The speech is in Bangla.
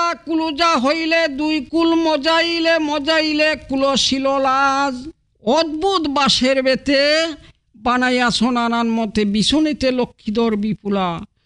কুলুজা হইলে দুই কুল মজাইলে মজাইলে কুলশীল লাজ। অদ্ভুত বাঁশের বেতে বানাইয়াছ নানান মতে বিছনিতে লক্ষ্মীধর বিপুলা।